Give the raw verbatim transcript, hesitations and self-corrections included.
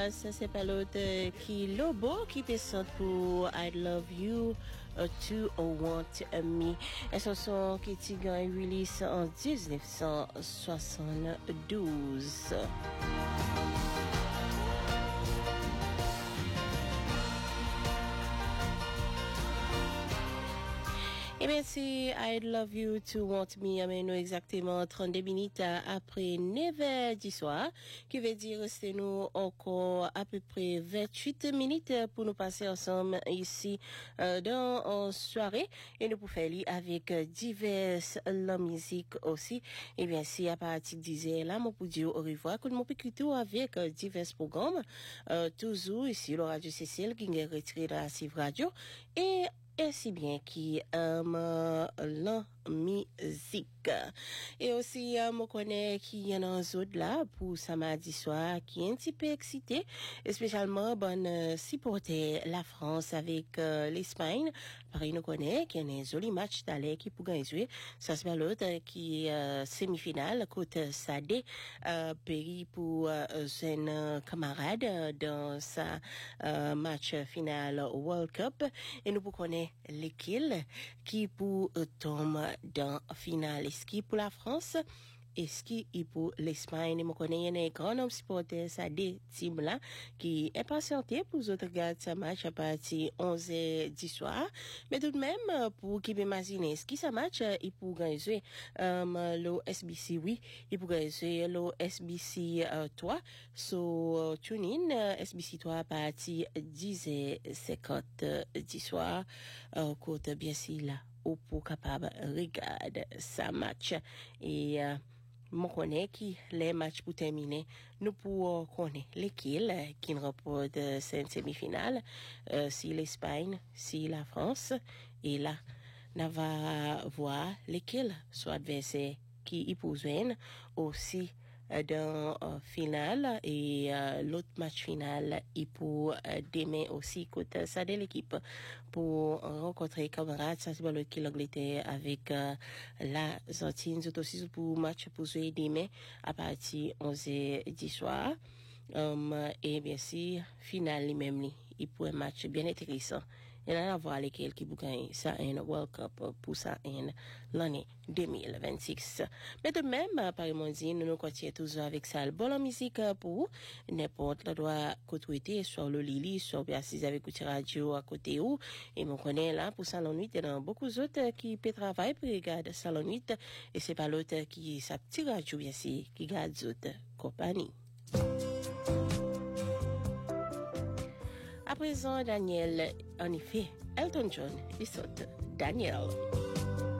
Ça c'est pas l'autre qui Lobo qui descend pour I Love You uh, to Want Me. Et ce son qui est gagne release en dix-neuf cent soixante-douze. Eh bien, c'est I Love You to Want Me, amène-nous exactement trente-deux minutes après neuf heures du soir, qui veut dire c'est nous encore à peu près vingt-huit minutes pour nous passer ensemble ici euh, dans en soirée et nous pour faire lire avec diverses la musique aussi. Eh bien, si à partir de dix heures là, mon pour dire au revoir, que mon tout avec euh, divers programmes, euh, toujours ici le Radio Cécile qui est retiré de la Civ Radio et et si bien qui aime la musique. Et aussi, euh, je connais qu'il y en a un autre là pour samedi soir qui est un petit peu excité, spécialement bonne euh, supporter la France avec euh, l'Espagne. Pareil, nous connaît qu'il y a un joli match d'aller qui pour gagner. Ça c'est l'autre euh, qui est euh, semi-finale côté Sadé euh, péri pour euh, un euh, camarade euh, dans sa euh, match final World Cup. Et nous pour connaître l'équipe qui pour euh, tomber dans finale. Est-ce qui pour la France? Est-ce qui pour l'Espagne? Je connais un grand homme supporter ça des teams là qui est patienté pour autres regarder ce match à partir onze heures du soir. Mais tout de même, pour qui imaginer ce qui ça match, il pour gagner euh, le S B C, oui, il pour gagner le S B C euh, trois. So, tune in, euh, S B C trois à partir dix heures cinquante du soir, euh, côté bien sûr là. Ou pour capable regarder sa match et euh, mon connaît qui les matchs pour terminer nous pour connaître l'équipe qui remporte cette semi-finale euh, si l'Espagne si la France et là on va voir l'équipe soit adversaire qui y posent aussi dans euh, finale et euh, l'autre match final et pour euh, demain aussi côté ça de l'équipe pour rencontrer camarades ça c'est l'autre qui l'Angleterre avec euh, la Argentine c'est aussi pour match pour jouer demain à partir onze heures du soir um, et bien sûr finale lui-même il pour un match bien intéressant et là on va voir lesquels qui gagnent ça un World Cup pour ça en l'année deux mille vingt-six. Mais de même, par exemple, nous nous continuons toujours avec ça le bon musique pour n'importe le droit côté sur le Lili, sur bien assis avec une radio à côté où et on connaît là pour Salon huit et dans beaucoup d'autres qui peut travailler pour regarder Salon huit et c'est pas l'autre qui sa petite radio bien sûr qui garde d'autres compagnies. À présent, Daniel, en effet, Elton John, il saute Daniel.